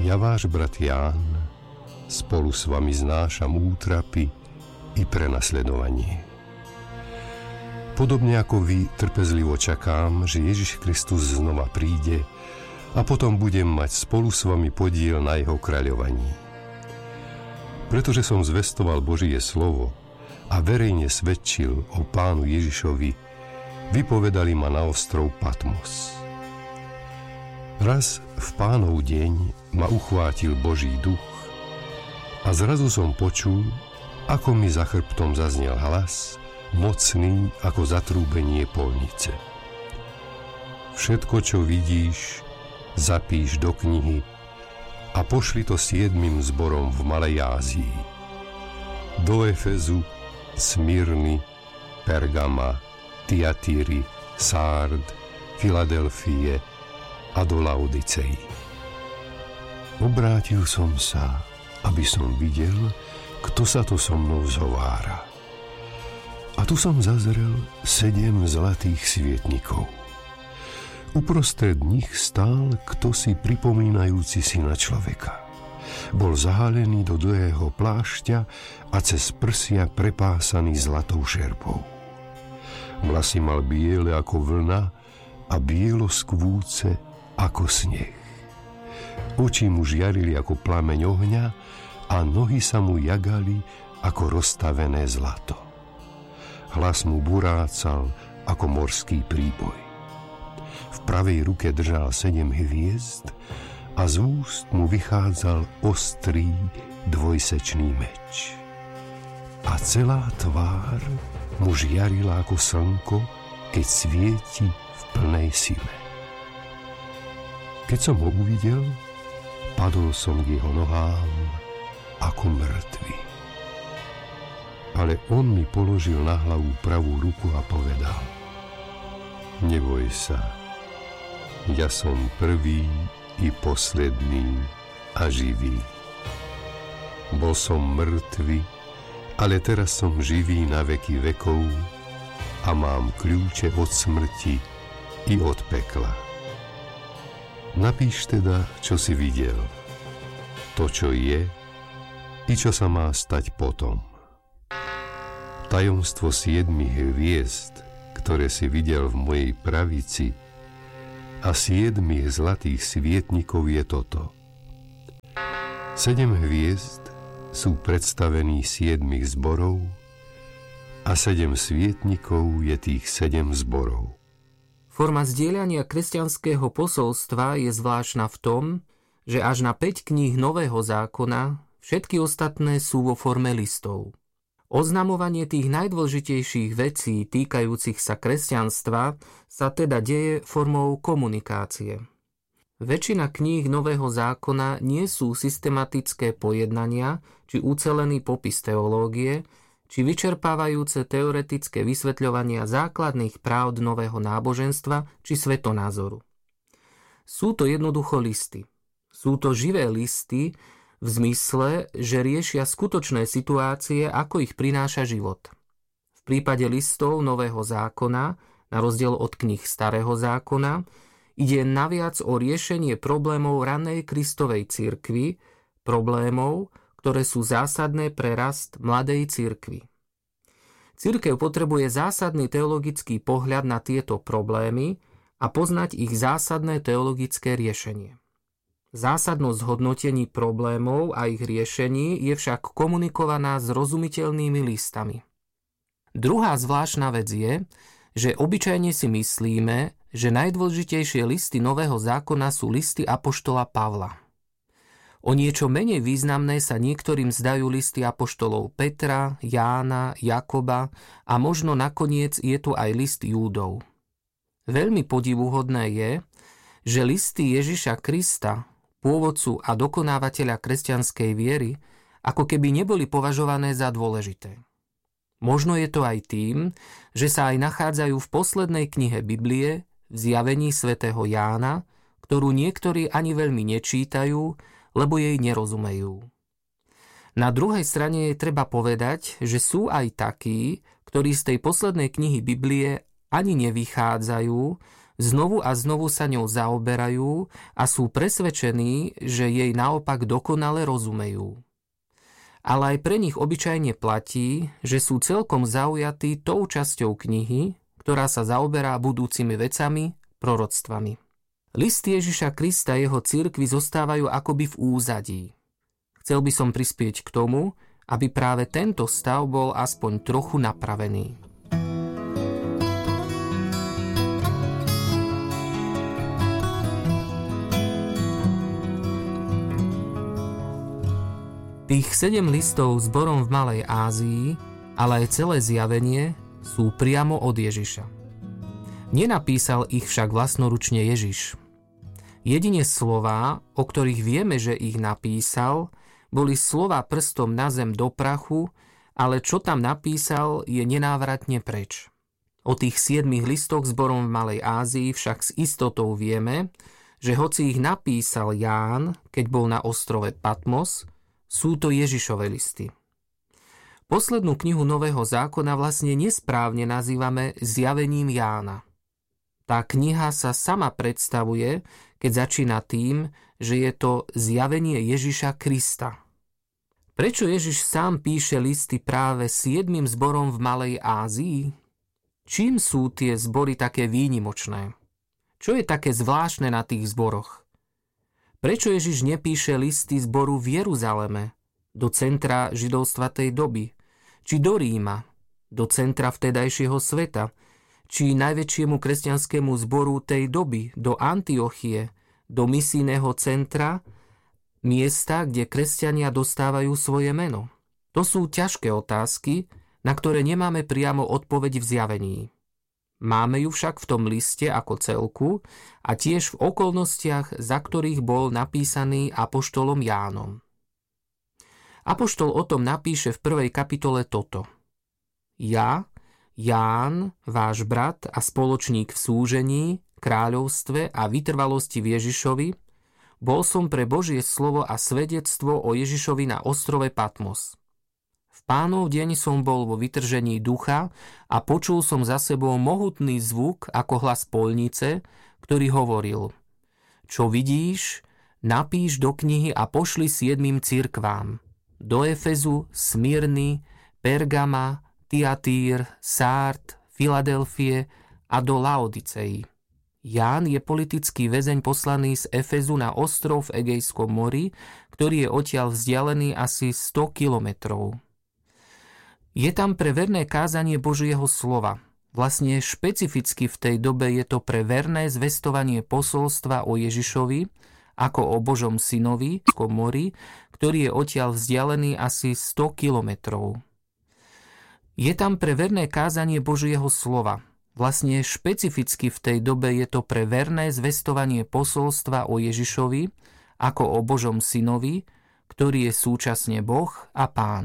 Ja váš brat Ján, spolu s vami znášam útrapy i prenasledovanie. Podobne ako vy trpezlivo čakám, že Ježiš Kristus znova príde a potom budem mať spolu s vami podiel na jeho kráľovaní. Pretože som zvestoval Božie slovo a verejne svedčil o Pánu Ježišovi, vypovedali ma na ostrov Patmos. Raz v Pánov deň ma uchvátil Boží duch a zrazu som počul, ako mi za chrbtom zaznel hlas, mocný ako zatrúbenie polnice. Všetko, čo vidíš, zapíš do knihy a pošli to 7 zborom v Malej Ázii. Do Efezu, Smyrny, Pergama, Tiatíry, Sárd, Filadelfie a do Laodicei. Obrátil som sa, aby som videl, kto sa to so mnou zhovára. A tu som zazrel 7 zlatých svietnikov. Uprostred nich stál kdosi pripomínajúci syna človeka. Bol zahalený do dlhého plášťa a cez prsia prepásaný zlatou šerpou. Vlasy mal biele ako vlna a bielo skvúce ako sneh. Oči mu žiarili ako plameň ohňa a nohy sa mu jagali ako rozstavené zlato. Hlas mu burácal ako morský príboj. V pravej ruke držal 7 hviezd a z úst mu vychádzal ostrý dvojsečný meč. A celá tvár mu žiarila ako slnko, keď svieti v plnej sile. Keď som ho uvidel, padol som k jeho nohám ako mŕtvy. Ale on mi položil na hlavu pravú ruku a povedal: Neboj sa, ja som prvý i posledný a živý. Bol som mŕtvy, ale teraz som živý na veky vekov a mám kľúče od smrti i od pekla. Napíš teda, čo si videl, to, čo je, i čo sa má stať potom. Tajomstvo 7 hviezd, ktoré si videl v mojej pravici, a 7 zlatých svietnikov je toto. 7 hviezd sú predstavení 7 zborov a 7 svietnikov je tých 7 zborov. Forma zdieľania kresťanského posolstva je zvláštna v tom, že až na 5 kníh Nového zákona všetky ostatné sú vo forme listov. Oznamovanie tých najdôležitejších vecí týkajúcich sa kresťanstva sa teda deje formou komunikácie. Väčšina kníh Nového zákona nie sú systematické pojednania či ucelený popis teológie, či vyčerpávajúce teoretické vysvetľovania základných práv nového náboženstva či svetonázoru. Sú to jednoducho listy. Sú to živé listy, v zmysle, že riešia skutočné situácie, ako ich prináša život. V prípade listov Nového zákona, na rozdiel od kníh Starého zákona, ide naviac o riešenie problémov ranej Kristovej cirkvi, problémov, ktoré sú zásadné pre rast mladej cirkvi. Cirkev potrebuje zásadný teologický pohľad na tieto problémy a poznať ich zásadné teologické riešenie. Zásadnosť hodnotení problémov a ich riešení je však komunikovaná zrozumiteľnými listami. Druhá zvláštna vec je, že obyčajne si myslíme, že najdôležitejšie listy Nového zákona sú listy apoštola Pavla. O niečo menej významné sa niektorým zdajú listy apoštolov Petra, Jána, Jakoba a možno nakoniec je tu aj list Júdov. Veľmi podivuhodné je, že listy Ježiša Krista, pôvodcu a dokonávateľa kresťanskej viery, ako keby neboli považované za dôležité. Možno je to aj tým, že sa aj nachádzajú v poslednej knihe Biblie, v Zjavení svätého Jána, ktorú niektorí ani veľmi nečítajú, lebo jej nerozumejú. Na druhej strane je treba povedať, že sú aj takí, ktorí z tej poslednej knihy Biblie ani nevychádzajú, Znovu a znovu sa ňou zaoberajú a sú presvedčení, že jej naopak dokonale rozumejú. Ale aj pre nich obyčajne platí, že sú celkom zaujatí tou časťou knihy, ktorá sa zaoberá budúcimi vecami, proroctvami. Listy Ježiša Krista jeho cirkvi zostávajú akoby v úzadí. Chcel by som prispieť k tomu, aby práve tento stav bol aspoň trochu napravený. Tých 7 listov zborom v Malej Ázii, ale aj celé zjavenie sú priamo od Ježiša. Nenapísal ich však vlastnoručne Ježiš. Jedine slová, o ktorých vieme, že ich napísal, boli slová prstom na zem do prachu, ale čo tam napísal, je nenávratne preč. O tých 7 listoch zborom v Malej Ázii však s istotou vieme, že hoci ich napísal Ján, keď bol na ostrove Patmos, sú to Ježišove listy. Poslednú knihu Nového zákona vlastne nesprávne nazývame Zjavením Jána. Tá kniha sa sama predstavuje, keď začína tým, že je to zjavenie Ježiša Krista. Prečo Ježiš sám píše listy práve 7 zborom v Malej Ázii? Čím sú tie zbory také výnimočné? Čo je také zvláštne na tých zboroch? Prečo Ježiš nepíše listy zboru v Jeruzaleme, do centra židovstva tej doby, či do Ríma, do centra vtedajšieho sveta, či najväčšiemu kresťanskému zboru tej doby, do Antiochie, do misijného centra, miesta, kde kresťania dostávajú svoje meno? To sú ťažké otázky, na ktoré nemáme priamo odpoveď v zjavení. Máme ju však v tom liste ako celku a tiež v okolnostiach, za ktorých bol napísaný apoštolom Jánom. Apoštol o tom napíše v 1. kapitole toto. Ja, Ján, váš brat a spoločník v súžení, kráľovstve a vytrvalosti v Ježišovi, bol som pre Božie slovo a svedectvo o Ježišovi na ostrove Patmos. V Pánov deň som bol vo vytržení ducha a počul som za sebou mohutný zvuk ako hlas poľnice, ktorý hovoril: Čo vidíš, napíš do knihy a pošli 7 cirkvám. Do Efezu, Smyrny, Pergama, Tiatír, Sárd, Filadelfie a do Laodicei. Ján je politický väzeň poslaný z Efezu na ostrov v Egejskom mori, ktorý je odtiaľ vzdialený asi 100 kilometrov. Je tam pre verné kázanie Božieho slova. Vlastne špecificky v tej dobe je to pre verné zvestovanie posolstva o Ježišovi, ako o Božom synovi, v mori, ktorý je odtiaľ vzdialený asi 100 kilometrov. Je tam pre verné kázanie Božieho slova. Vlastne špecificky v tej dobe je to pre verné zvestovanie posolstva o Ježišovi, ako o Božom synovi, ktorý je súčasne Boh a Pán.